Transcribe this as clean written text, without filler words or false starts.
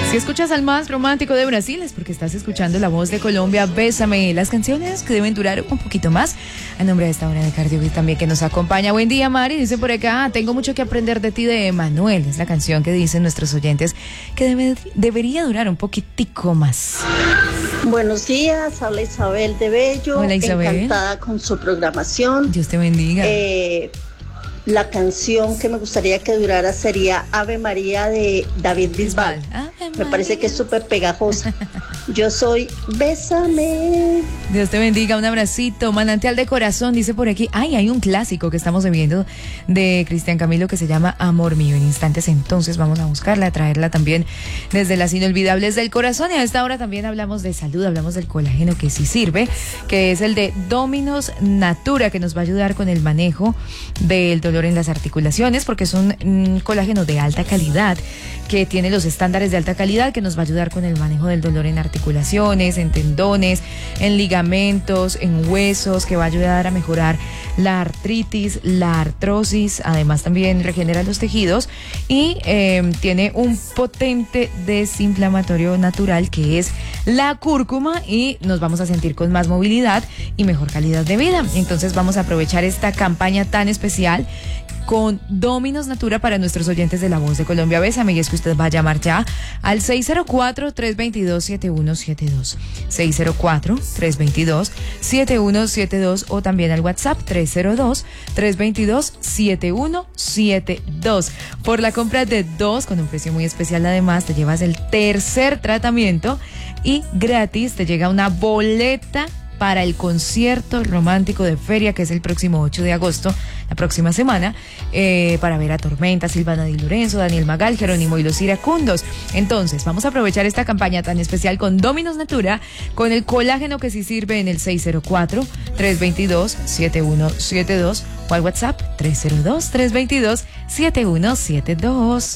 Si escuchas al más romántico de Brasil es porque estás escuchando La Voz de Colombia, Bésame, las canciones que deben durar un poquito más. A nombre de esta hora de Cardio Beat también que nos acompaña. Buen día, Mari, dice por acá, tengo mucho que aprender de ti de Manuel. Es la canción que dicen nuestros oyentes que debería durar un poquitico más. Buenos días, habla Isabel de Bello. Hola, Isabel. Encantada con su programación. Dios te bendiga. La canción que me gustaría que durara sería Ave María de David Bisbal. Me parece que es súper pegajosa. Yo soy Bésame. Dios te bendiga, un abracito. Manantial de Corazón, dice por aquí. Ay, hay un clásico que estamos viendo de Cristian Camilo que se llama Amor Mío. En instantes entonces vamos a buscarla, a traerla también desde las inolvidables del corazón. Y a esta hora también hablamos de salud, hablamos del colágeno que sí sirve, que es el de Dominos Natura, que nos va a ayudar con el manejo del dolor en las articulaciones, porque es un colágeno de alta calidad que tiene los estándares de alta calidad, que nos va a ayudar con el manejo del dolor en articulaciones, en tendones, en ligamentos, en huesos, que va a ayudar a mejorar la artritis, la artrosis, además también regenera los tejidos y tiene un potente desinflamatorio natural que es la cúrcuma y nos vamos a sentir con más movilidad y mejor calidad de vida. Entonces vamos a aprovechar esta campaña tan especial con Dominos Natura para nuestros oyentes de La Voz de Colombia. Bésame, y es que usted va a llamar ya al 604-322-7172. 604-322-7172 o también al WhatsApp 302-322-7172. Por la compra de 2, con un precio muy especial además, te llevas el tercer tratamiento y gratis te llega una boleta para el concierto romántico de Feria, que es el próximo 8 de agosto, la próxima semana, para ver a Tormenta, Silvana Di Lorenzo, Daniel Magal, Jerónimo y los iracundos. Entonces, vamos a aprovechar esta campaña tan especial con Dominos Natura, con el colágeno que sí sirve en el 604-322-7172 o al WhatsApp 302-322-7172.